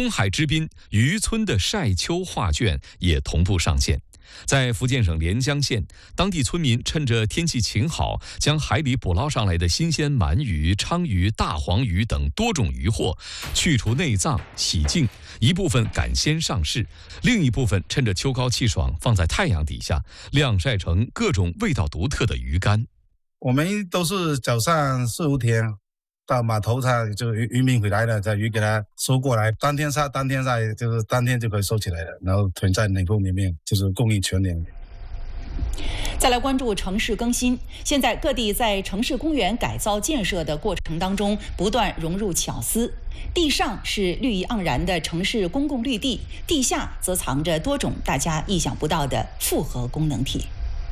东海之滨渔村的晒秋画卷也同步上线。在福建省连江县，当地村民趁着天气晴好，将海里捕捞上来的新鲜鳗鱼、鲳鱼、大黄鱼等多种鱼货去除内脏、洗净，一部分赶鲜上市，另一部分趁着秋高气爽放在太阳底下晾晒成各种味道独特的鱼干。 我们都是早上4、5天到码头上，就渔民回来了，在鱼给它收过来，当天杀，就是当天就可以收起来了，然后囤在冷库里面，就是供应全年。 再来关注城市更新。现在各地在城市公园改造建设的过程当中，不断融入巧思。地上是绿意盎然的城市公共绿地，地下则藏着多种大家意想不到的复合功能体。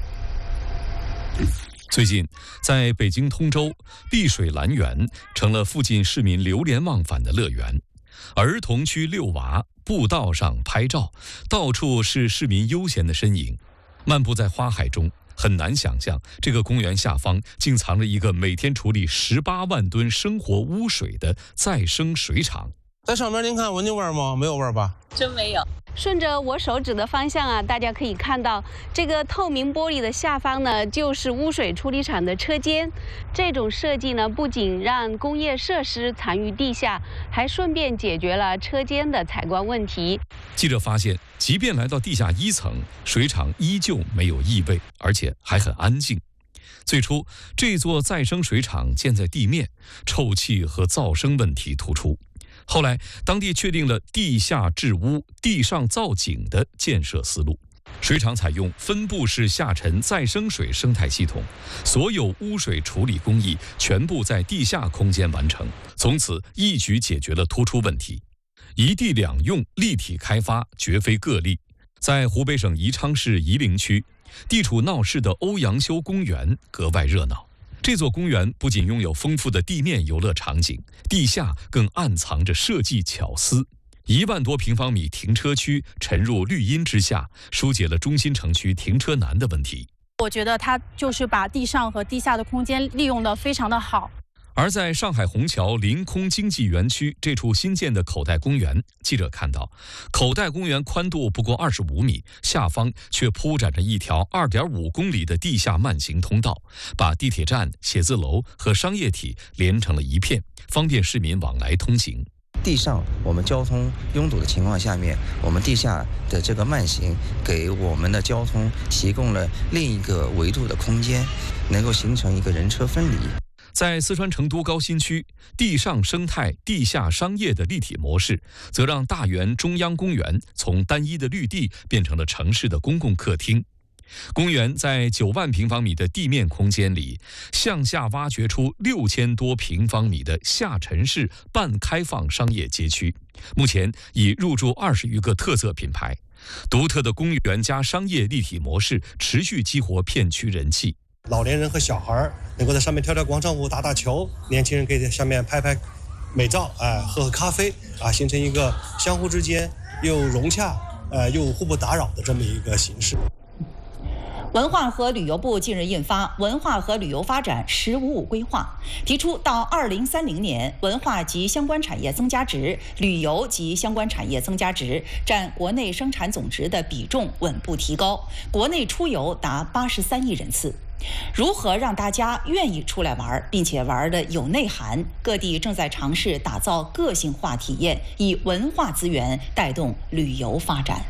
最近，在北京通州，碧水蓝园成了附近市民流连忘返的乐园。儿童区遛娃，步道上拍照，到处是市民悠闲的身影。漫步在花海中，很难想象这个公园下方竟藏着一个每天处理18万吨生活污水的再生水厂。 在上面您看闻见味儿吗？没有味儿吧？ 真没有。 顺着我手指的方向啊，大家可以看到这个透明玻璃的下方呢，就是污水处理厂的车间。这种设计呢，不仅让工业设施藏于地下，还顺便解决了车间的采光问题。 记者发现，即便来到地下1层，水厂依旧没有异味，而且还很安静。最初，这座再生水厂建在地面，臭气和噪声问题突出。后来，当地确定了地下治污、地上造景的建设思路。水厂采用分布式下沉再生水生态系统，所有污水处理工艺全部在地下空间完成，从此一举解决了突出问题。一地两用立体开发绝非个例。在湖北省宜昌市夷陵区，地处闹市的欧阳修公园格外热闹。这座公园不仅拥有丰富的地面游乐场景，地下更暗藏着设计巧思。1万多平方米停车区沉入绿荫之下，疏解了中心城区停车难的问题。 我觉得它就是把地上和地下的空间利用得非常的好。 而在上海虹桥临空经济园区这处新建的口袋公园，记者看到，口袋公园宽度不过25米，下方却铺展着一条2.5公里的地下慢行通道，把地铁站、写字楼和商业体连成了一片，方便市民往来通行。 地上我们交通拥堵的情况下面，我们地下的这个慢行给我们的交通提供了另一个维度的空间，能够形成一个人车分离。 在四川成都高新区，地上生态、地下商业的立体模式，则让大园中央公园从单一的绿地变成了城市的公共客厅。公园在9万平方米的地面空间里，向下挖掘出6000多平方米的下沉式半开放商业街区，目前已入驻20余个特色品牌。独特的公园加商业立体模式持续激活片区人气。 老年人和小孩能够在上面跳跳广场舞、打打球，年轻人可以在下面拍拍美照，喝喝咖啡，形成一个相互之间又融洽，又互不打扰的这么一个形式。 文化和旅游部近日印发《文化和旅游发展“15+5”规划》，提出到2030年，文化及相关产业增加值、旅游及相关产业增加值占国内生产总值的比重稳步提高，国内出游达83亿人次。如何让大家愿意出来玩，并且玩的有内涵？各地正在尝试打造个性化体验，以文化资源带动旅游发展。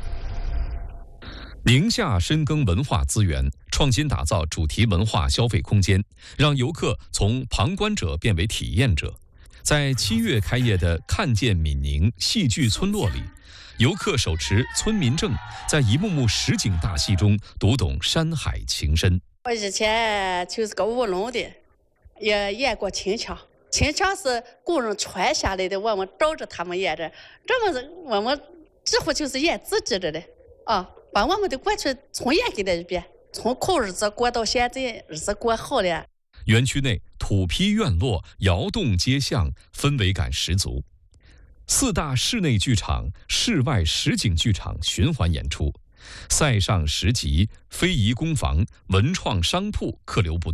宁夏深耕文化资源，创新打造主题文化消费空间，让游客从旁观者变为体验者。在7月开业的看见闽宁戏剧村落里，游客手持村民证，在一幕幕实景大戏中读懂山海情深。 我以前就是个务农的，也演过秦腔。秦腔是古人传下来的，我们照着他们演的。这么我们几乎就是演自己的把我们的过去重演给了一遍，从苦日子过到现在，日子过好了。 园区内土坯院落、窑洞街巷，氛围感十足。4大室内剧场、室外实景剧场循环演出，塞上十集、非遗工坊、文创商铺客流不断，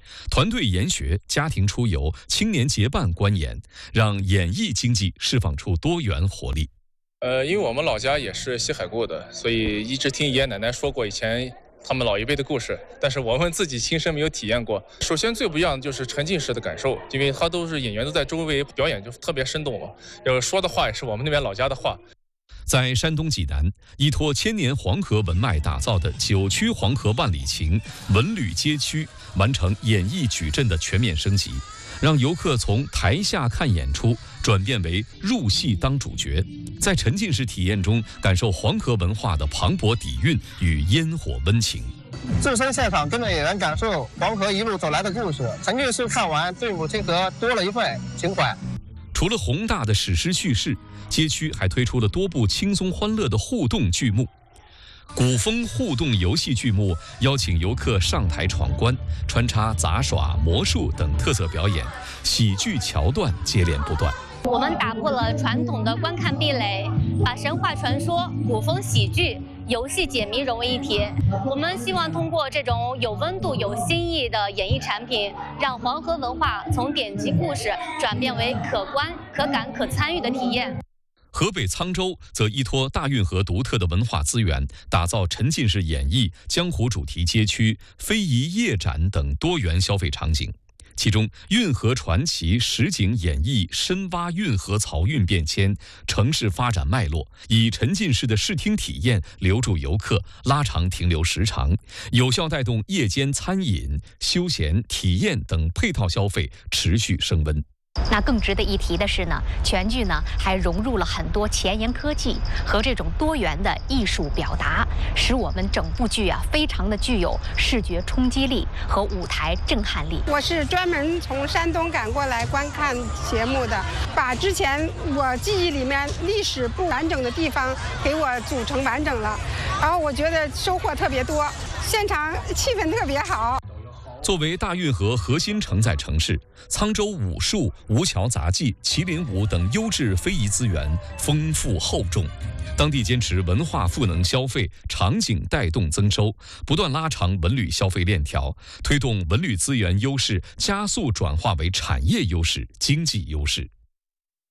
团队研学、家庭出游、青年结伴观演，让演艺经济释放出多元活力。 因为我们老家也是西海固的，所以一直听爷爷奶奶说过以前他们老一辈的故事，但是我们自己亲身没有体验过。首先最不一样的就是沉浸式的感受，因为他都是演员都在周围表演，就特别生动嘛。说的话也是我们那边老家的话。 在山东济南，依托千年黄河文脉打造的9区黄河万里情文旅街区，完成演艺矩阵的全面升级，让游客从台下看演出转变为入戏当主角，在沉浸式体验中感受黄河文化的磅礴底蕴与烟火温情。 置身现场，跟着演员感受黄河一路走来的故事，沉浸式看完，对母亲河多了一份情怀。 除了宏大的史诗叙事，街区还推出了多部轻松欢乐的互动剧目。古风互动游戏剧目邀请游客上台闯关，穿插杂耍、魔术等特色表演，喜剧桥段接连不断。 我们打破了传统的观看壁垒，把神话传说、古风喜剧、游戏解谜融为一体。我们希望通过这种有温度、有新意的演艺产品，让黄河文化从典籍故事转变为可观、可感、可参与的体验。 河北沧州则依托大运河独特的文化资源，打造沉浸式演绎、江湖主题街区、非遗夜展等多元消费场景。其中，运河传奇实景演绎深挖运河漕运变迁、城市发展脉络，以沉浸式的视听体验留住游客，拉长停留时长，有效带动夜间餐饮、休闲、体验等配套消费持续升温。 那更值得一提的是呢，全剧呢还融入了很多前沿科技和这种多元的艺术表达，使我们整部剧非常的具有视觉冲击力和舞台震撼力。 我是专门从山东赶过来观看节目的，把之前我记忆里面历史不完整的地方给我组成完整了，然后我觉得收获特别多，现场气氛特别好。 作为大运河核心承载城市，沧州武术、吴桥杂技、麒麟舞等优质非遗资源丰富厚重。当地坚持文化赋能消费、场景带动增收，不断拉长文旅消费链条，推动文旅资源优势加速转化为产业优势、经济优势。